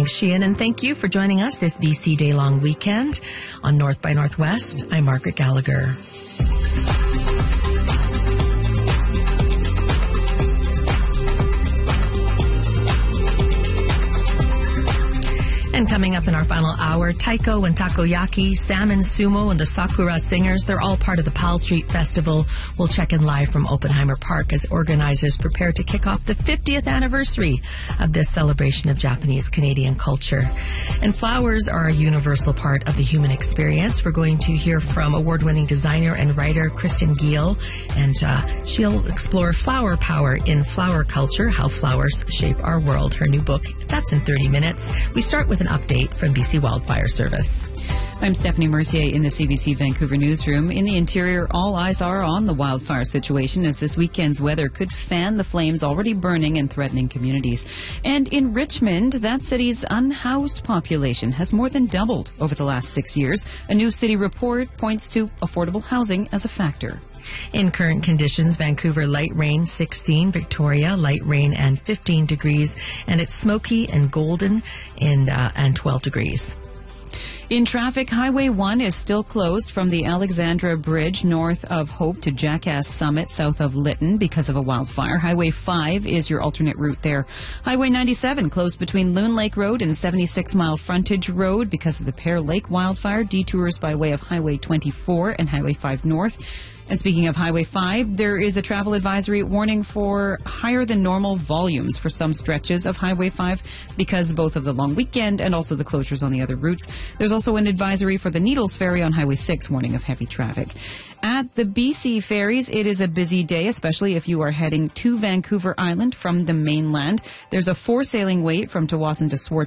Thanks, Sheehan, and thank you for joining us this BC Day-long weekend on North by Northwest. I'm Margaret Gallagher. And coming up in our final hour, taiko and takoyaki, salmon sumo, and the Sakura Singers, they're all part of the Powell Street Festival. We'll check in live from Oppenheimer Park as organizers prepare to kick off the 50th anniversary of this celebration of Japanese-Canadian culture. And flowers are a universal part of the human experience. We're going to hear from award-winning designer and writer Kristen Giel, and she'll explore flower power in flower culture, how flowers shape our world. Her new book, that's in 30 minutes. We start with an update from BC Wildfire Service. I'm Stephanie Mercier in the CBC Vancouver newsroom. In the interior, all eyes are on the wildfire situation as this weekend's weather could fan the flames already burning and threatening communities. And in Richmond, that city's unhoused population has more than doubled over the last 6 years. A new city report points to affordable housing as a factor. In current conditions, Vancouver light rain 16, Victoria light rain and 15 degrees, and it's smoky and golden and 12 degrees. In traffic, Highway 1 is still closed from the Alexandra Bridge north of Hope to Jackass Summit south of Lytton because of a wildfire. Highway 5 is your alternate route there. Highway 97 closed between Loon Lake Road and 76 Mile Frontage Road because of the Pear Lake wildfire. Detours by way of Highway 24 and Highway 5 North. And speaking of Highway 5, there is a travel advisory warning for higher than normal volumes for some stretches of Highway 5 because both of the long weekend and also the closures on the other routes. There's also an advisory for the Needles Ferry on Highway 6, warning of heavy traffic. At the BC ferries, it is a busy day, especially if you are heading to Vancouver Island from the mainland. There's a 4 sailing wait from Tawasin to Swartz